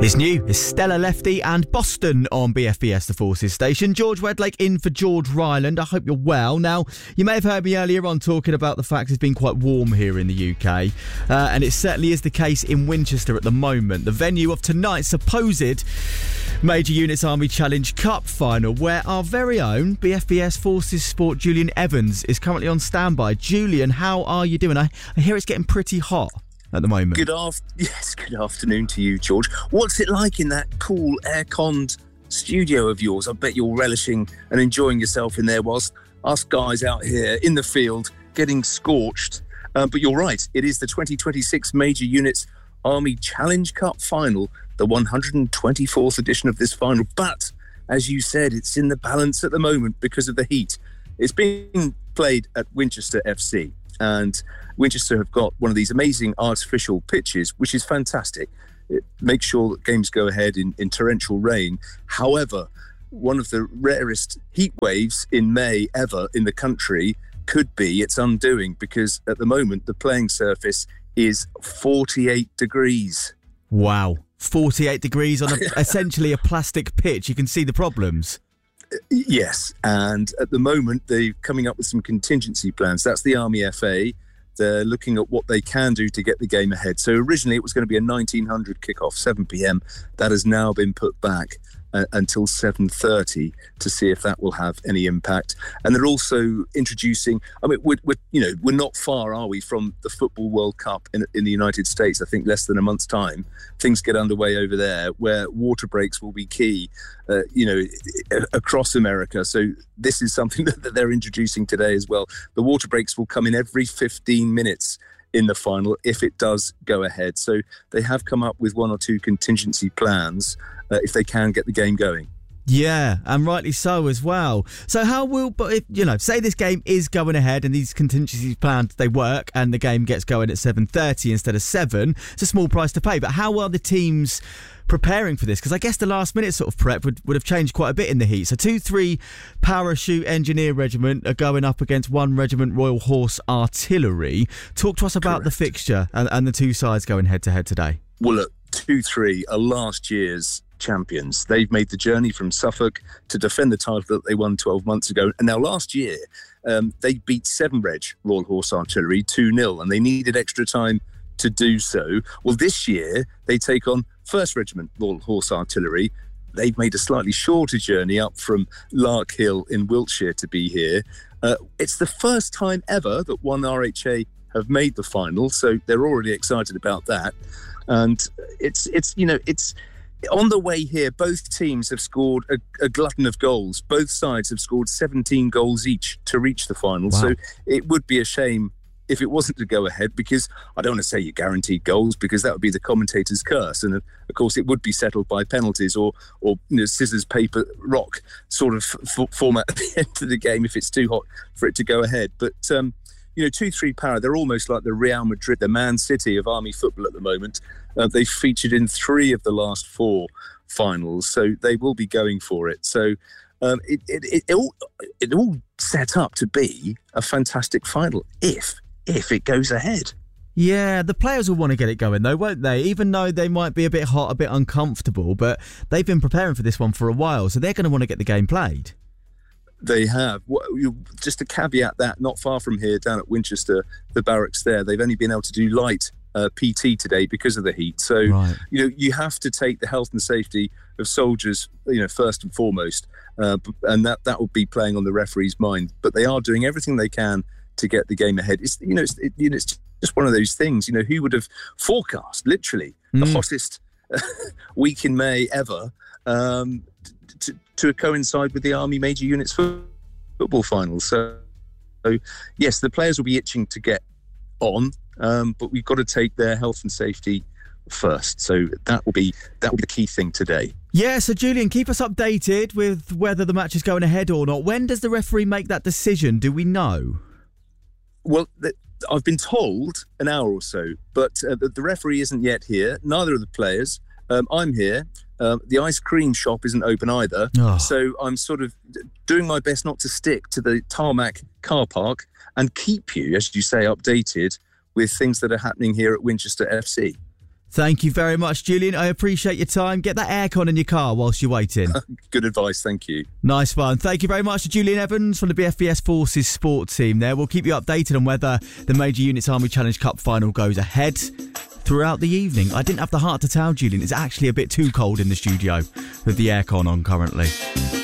It's new. It's Stella Lefty and Boston on BFBS, the Forces station. George Wedlake in for George Ryland. I hope you're well. Now, you may have heard me earlier on talking about the fact it's been quite warm here in the UK, and it certainly is the case in Winchester at the moment, the venue of tonight's supposed Major Units Army Challenge Cup final, where our very own BFBS Forces Sport Julian Evans is currently on standby. Julian, how are you doing? I hear it's getting pretty hot at the moment. Good afternoon to you, George. What's it like in that cool air-conned studio of yours? I bet you're relishing and enjoying yourself in there, whilst us guys out here in the field getting scorched. But you're right, it is the 2026 Major Units Army Challenge Cup final, the 124th edition of this final. But, as you said, it's in the balance at the moment because of the heat. It's being played at Winchester FC, and Winchester have got one of these amazing artificial pitches, which is fantastic. It makes sure that games go ahead in torrential rain. However, one of the rarest heat waves in May ever in the country could be its undoing, because at the moment the playing surface is 48 degrees. Wow. 48 degrees on essentially a plastic pitch. You can see the problems. Yes, and at the moment they're coming up with some contingency plans. That's the Army FA. They're looking at what they can do to get the game ahead. So originally it was going to be a 1900 kickoff, 7 p.m. That has now been put back until 7:30 to see if that will have any impact. And they're also introducing, I mean, we're not far, are we, from the Football World Cup in the United States? I think less than a month's time. Things get underway over there, where water breaks will be key, across America. So this is something that they're introducing today as well. The water breaks will come in every 15 minutes in the final if it does go ahead. So they have come up with one or two contingency plans if they can get the game going. Yeah, and rightly so as well. So how will, but if, say this game is going ahead and these contingency plans, they work and the game gets going at 7:30 instead of 7, it's a small price to pay. But how are the teams preparing for this? Because I guess the last minute sort of prep would have changed quite a bit in the heat. So 2-3 Parachute Engineer Regiment are going up against 1 Regiment Royal Horse Artillery. Talk to us about the fixture and the two sides going head to head today. Well, look, 2-3 are last year's champions. They've made the journey from Suffolk to defend the title that they won 12 months ago. And now last year, they beat 7 Reg Royal Horse Artillery 2-0, and they needed extra time to do so. Well, this year, they take on 1st Regiment Royal Horse Artillery. They've made a slightly shorter journey up from Larkhill in Wiltshire to be here. It's the first time ever that one RHA have made the final, so they're already excited about that. And it's on the way here. Both teams have scored a glutton of goals. Both sides have scored 17 goals each to reach the final. Wow. So it would be a shame if it wasn't to go ahead, because I don't want to say you guaranteed goals, because that would be the commentator's curse. And of course it would be settled by penalties or scissors, paper, rock sort of format at the end of the game if it's too hot for it to go ahead. But 2-3 Para, they're almost like the Real Madrid, the Man City of Army football at the moment. They've featured in 3 of the last 4 finals, so they will be going for it. So it all set up to be a fantastic final if it goes ahead. Yeah, the players will want to get it going though, won't they? Even though they might be a bit hot, a bit uncomfortable, but they've been preparing for this one for a while, so they're going to want to get the game played. They have. Just to caveat that, not far from here, down at Winchester, the barracks there, they've only been able to do light PT today because of the heat. So, right. You have to take the health and safety of soldiers, first and foremost, and that will be playing on the referee's mind. But they are doing everything they can to get the game ahead. It's just one of those things. Who would have forecast literally the hottest week in May ever to coincide with the Army Major Units football finals. So yes, the players will be itching to get on, but we've got to take their health and safety first. So that will be the key thing today. Yeah, so Julian, keep us updated with whether the match is going ahead or not. When does the referee make that decision? Do we know? Well, I've been told an hour or so, but the referee isn't yet here. Neither of the players. I'm here. The ice cream shop isn't open either. Oh. So I'm sort of doing my best not to stick to the tarmac car park and keep you, as you say, updated with things that are happening here at Winchester FC. Thank you very much, Julian. I appreciate your time. Get that aircon in your car whilst you're waiting. Good advice, thank you. Nice one. Thank you very much to Julian Evans from the BFBS Forces Sport Team there. We'll keep you updated on whether the Major Units Army Challenge Cup final goes ahead throughout the evening. I didn't have the heart to tell Julian it's actually a bit too cold in the studio with the aircon on currently.